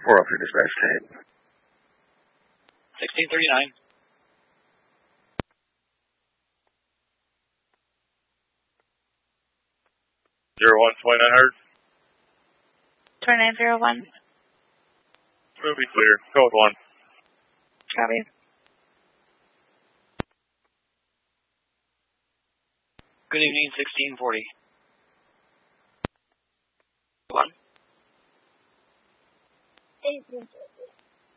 4 up to dispatch tank. 1639. 2900. 2901. We'll be clear. Code 1. Copy. Good evening, 1640. 1. 8